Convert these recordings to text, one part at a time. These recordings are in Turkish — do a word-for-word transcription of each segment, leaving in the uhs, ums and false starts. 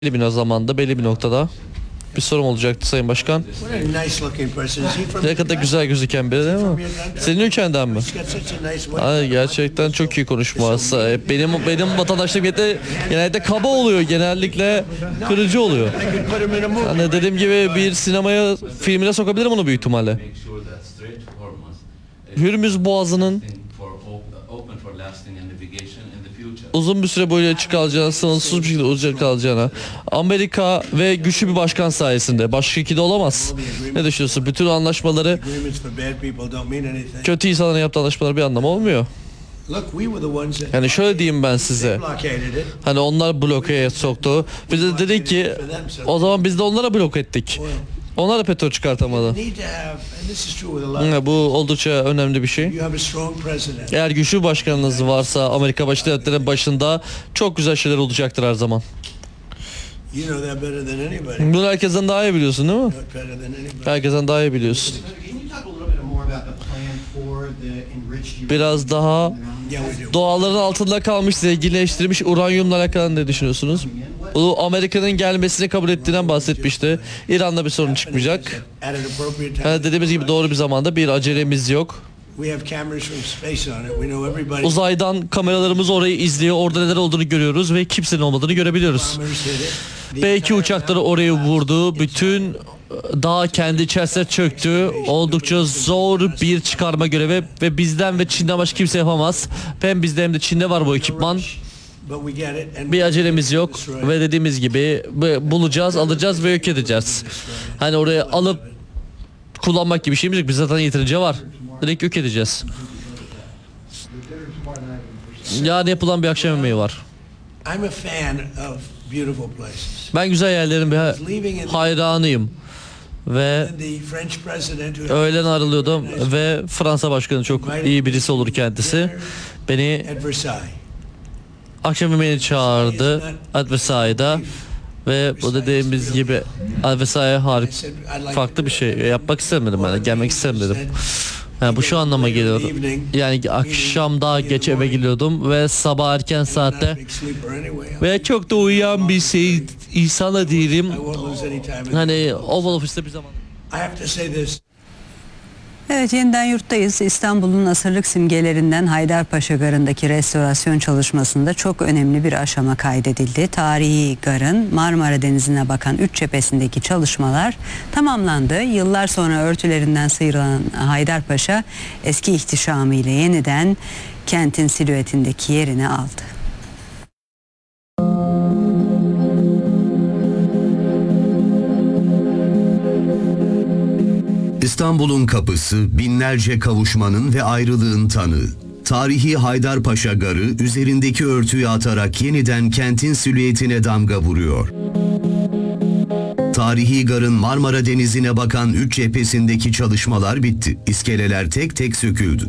Belli bir zamanda, belli bir noktada bir sorum olacaktı Sayın Başkan. Ne kadar güzel gözüken biri değil mi? Senin ülkenden mi? Ay, gerçekten çok iyi konuşması. Benim benim vatandaşlığım genelde, genelde kaba oluyor, genellikle kırıcı oluyor. Hani dediğim gibi bir sinemaya, filmine sokabilirim onu büyük ihtimalle. Hürmüz Boğazı'nın uzun bir süre boyunca açık kalacağına, sınırsız bir şekilde uzak kalacağına, Amerika ve güçlü bir başkan sayesinde, başka şekilde olamaz. Ne düşünüyorsun? Bütün anlaşmaları, kötü insanların yaptığı anlaşmalar bir anlamı olmuyor. Yani şöyle diyeyim ben size. Hani onlar blokeye soktu. Biz de dedik ki o zaman biz de onlara blok ettik. Onlar da petrol çıkartamadı. Bu oldukça önemli bir şey. Eğer güçlü bir başkanınız varsa Amerika Birleşik Devletleri'nin başında çok güzel şeyler olacaktır her zaman. Bunu herkesten daha iyi biliyorsun değil mi? Herkesten daha iyi biliyorsun. Biraz daha doğaların altında kalmış, zenginleştirilmiş uranyumla alakalı ne düşünüyorsunuz? Bu Amerika'nın gelmesini kabul ettiğinden bahsetmişti. İran'da bir sorun çıkmayacak. Yani dediğimiz gibi doğru bir zamanda, bir acelemiz yok. Uzaydan kameralarımız orayı izliyor, orada neler olduğunu görüyoruz ve kimsenin olmadığını görebiliyoruz. Belki uçakları oraya vurdu, bütün dağ kendi içerisine çöktü. Oldukça zor bir çıkarma görevi ve bizden ve Çin'den başka kimse yapamaz. Hem bizde hem de Çin'de var bu ekipman. Bir acelemiz yok ve dediğimiz gibi bulacağız, alacağız ve yok edeceğiz. Hani oraya alıp kullanmak gibi şeyimiz yok. Biz zaten yeterince var. Direkt yok edeceğiz. Yani yapılan bir akşam yemeği var. Ben güzel yerlerin bir hayranıyım. Ve öğlen ayrılıyordum ve Fransa Başkanı çok iyi birisi olur kendisi. Beni akşam yemeğine çağırdı Versailles'da ve bu dediğimiz gibi Versailles harika, farklı bir şey yapmak istemedim ben de, gelmek istemedim. Yani bu şu anlama geliyor. Yani akşam daha geç eve geliyordum ve sabah erken saatte ve çok da uyuyan bir şey insana değilim. Hani Oval Office'te bir zaman. Evet, yeniden yurttayız. İstanbul'un asırlık simgelerinden Haydarpaşa Garı'ndaki restorasyon çalışmasında çok önemli bir aşama kaydedildi. Tarihi garın Marmara Denizi'ne bakan üç cephesindeki çalışmalar tamamlandı. Yıllar sonra örtülerinden sıyrılan Haydarpaşa eski ihtişamıyla yeniden kentin silüetindeki yerini aldı. İstanbul'un kapısı, binlerce kavuşmanın ve ayrılığın tanığı. Tarihi Haydarpaşa Garı üzerindeki örtüyü atarak yeniden kentin silüetine damga vuruyor. Tarihi garın Marmara Denizi'ne bakan üç cephesindeki çalışmalar bitti. İskeleler tek tek söküldü.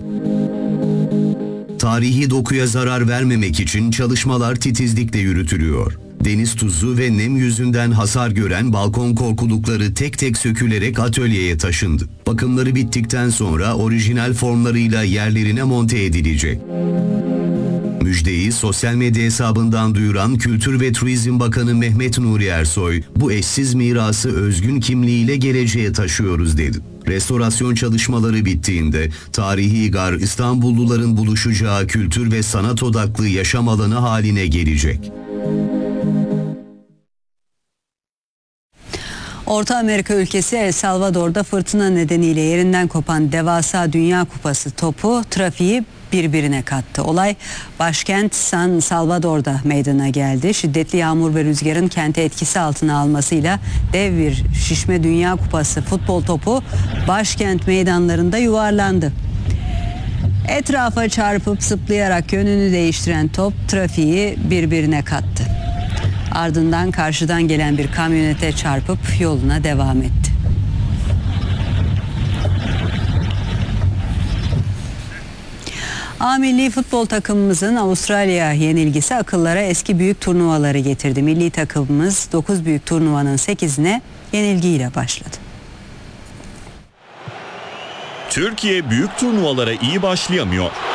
Tarihi dokuya zarar vermemek için çalışmalar titizlikle yürütülüyor. Deniz tuzu ve nem yüzünden hasar gören balkon korkulukları tek tek sökülerek atölyeye taşındı. Bakımları bittikten sonra orijinal formlarıyla yerlerine monte edilecek. Müjdeyi sosyal medya hesabından duyuran Kültür ve Turizm Bakanı Mehmet Nuri Ersoy, bu eşsiz mirası özgün kimliğiyle geleceğe taşıyoruz dedi. Restorasyon çalışmaları bittiğinde tarihi gar İstanbulluların buluşacağı kültür ve sanat odaklı yaşam alanı haline gelecek. Orta Amerika ülkesi El Salvador'da fırtına nedeniyle yerinden kopan devasa Dünya Kupası topu trafiği birbirine kattı. Olay başkent San Salvador'da meydana geldi. Şiddetli yağmur ve rüzgarın kenti etkisi altına almasıyla dev bir şişme Dünya Kupası futbol topu başkent meydanlarında yuvarlandı. Etrafa çarpıp zıplayarak yönünü değiştiren top trafiği birbirine kattı. Ardından karşıdan gelen bir kamyonete çarpıp yoluna devam etti. A milli futbol takımımızın Avustralya yenilgisi akıllara eski büyük turnuvaları getirdi. Milli takımımız dokuz büyük turnuvanın sekizine yenilgiyle başladı. Türkiye büyük turnuvalara iyi başlayamıyor.